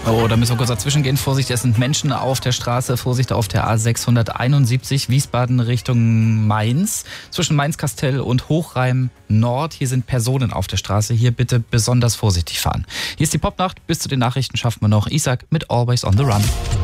Oh, da müssen wir kurz dazwischen gehen. Vorsicht, es sind Menschen auf der Straße. Vorsicht auf der A671 Wiesbaden Richtung Mainz. Zwischen Mainz-Kastell und Hochreim Nord. Hier sind Personen auf der Straße. Hier bitte besonders vorsichtig fahren. Hier ist die Popnacht. Bis zu den Nachrichten schaffen wir noch. Isaac mit Always on the Run.